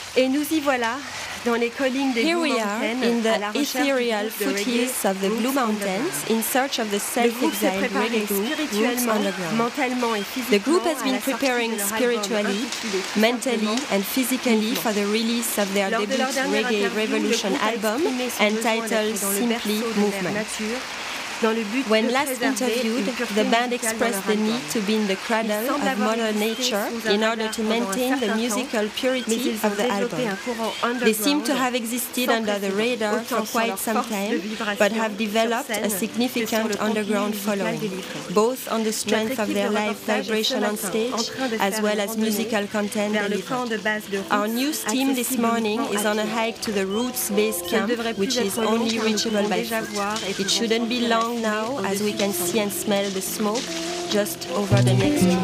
Et nous y voilà, dans les collines des Here Blue we are Mountains, in à the la recherche ethereal du groupe de foothills reggae of the Blue Roots Mountains Underground. in search of the Le groupe s'est self-exiled préparé reggae group Roots spirituellement, Underground. mentalement et The physiquement group has à been la sortie preparing de leur album spiritually, intitulé tout mentally simplement and physically Mouvement. for the release of their Lors de debut leur dernière Reggae interview, Revolution le groupe a album exprimé son besoin entitled d'être dans le simply berceau de l'air Movement. nature, dans le but When de last préserver interviewed, une pureté the band musicale dans expressed leur the need album. to be in the Ils cradle semblent of avoir Mother existé Nature sous un in order radar to pendant un maintain the certain musical temps, mais purity ils ont of the développé album. un courant They seem to underground have existed sans under the précédent, radar autant for sur leur quite some force de time, vibration but have sur developed scène a que sur significant le contenu underground musical following, délivré. both on the strength Notre of équipe their de live reportage est ce vibration on matin en stage, train de as faire well une as randonnée musical content vers le camp delivered. de base de Our Roots, news team this accessible morning uniquement is à on a pied. hike to the Roots base Ce ne camp, devrait plus which is être long only car nous reachable pouvons by déjà foot. voir et It pouvons shouldn't be sentir la long fumée now, as we au-dessus can du see and sommet. smell the smoke just over the next